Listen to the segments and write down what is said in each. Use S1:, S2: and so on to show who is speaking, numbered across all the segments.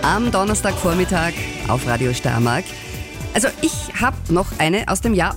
S1: am Donnerstagvormittag auf Radio Steiermark. Also ich habe noch eine aus dem Jahr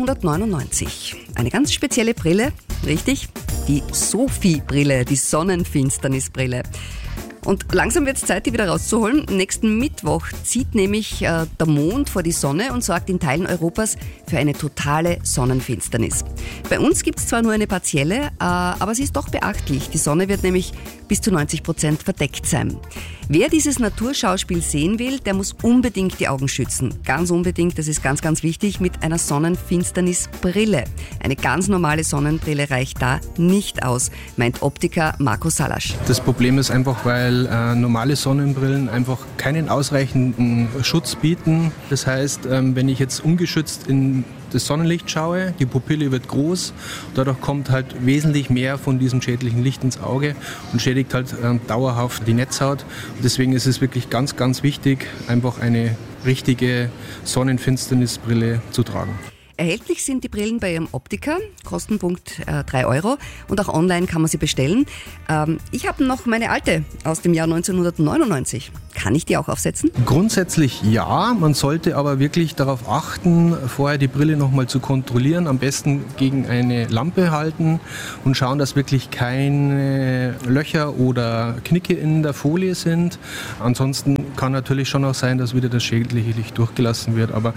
S1: 1999. Eine ganz spezielle Brille, richtig? Die Sophie-Brille, die Sonnenfinsternisbrille. Und langsam wird es Zeit, die wieder rauszuholen. Nächsten Mittwoch zieht nämlich der Mond vor die Sonne und sorgt in Teilen Europas für eine totale Sonnenfinsternis. Bei uns gibt es zwar nur eine partielle, aber sie ist doch beachtlich. Die Sonne wird nämlich bis zu 90% verdeckt sein. Wer dieses Naturschauspiel sehen will, der muss unbedingt die Augen schützen. Ganz unbedingt, das ist ganz, ganz wichtig, mit einer Sonnenfinsternisbrille. Eine ganz normale Sonnenbrille reicht da nicht aus, meint Optiker Marco Salasch.
S2: Das Problem ist einfach, weil normale Sonnenbrillen einfach keinen ausreichenden Schutz bieten. Das heißt, wenn ich jetzt ungeschützt in das Sonnenlicht schaue, die Pupille wird groß, dadurch kommt halt wesentlich mehr von diesem schädlichen Licht ins Auge und schädigt halt dauerhaft die Netzhaut. Und deswegen ist es wirklich ganz, ganz wichtig, einfach eine richtige Sonnenfinsternisbrille zu tragen.
S1: Erhältlich sind die Brillen bei Ihrem Optiker, Kostenpunkt 3 € und auch online kann man sie bestellen. Ich habe noch meine alte aus dem Jahr 1999. Kann ich die auch aufsetzen?
S2: Grundsätzlich ja, man sollte aber wirklich darauf achten, vorher die Brille nochmal zu kontrollieren, am besten gegen eine Lampe halten und schauen, dass wirklich keine Löcher oder Knicke in der Folie sind. Ansonsten kann natürlich schon auch sein, dass wieder das schädliche Licht durchgelassen wird, aber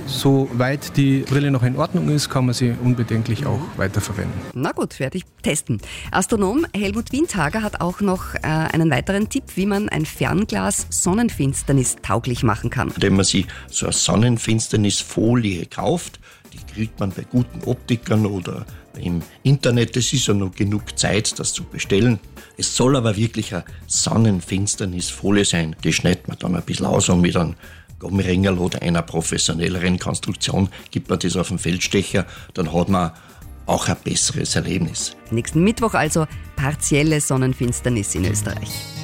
S2: soweit die Brille noch in Ordnung ist, kann man sie unbedenklich auch weiterverwenden.
S1: Na gut, werde ich testen. Astronom Helmut Windhager hat auch noch einen weiteren Tipp, wie man ein Fernglas Sonnenfinsternis tauglich machen kann.
S3: Indem man sich so eine Sonnenfinsternisfolie kauft, die kriegt man bei guten Optikern oder im Internet. Es ist ja noch genug Zeit, das zu bestellen. Es soll aber wirklich eine Sonnenfinsternisfolie sein. Die schneidet man dann ein bisschen aus und mit einem Gummiringel oder einer professionelleren Konstruktion gibt man das auf den Feldstecher, dann hat man auch ein besseres Erlebnis.
S1: Nächsten Mittwoch also partielle Sonnenfinsternis in Österreich.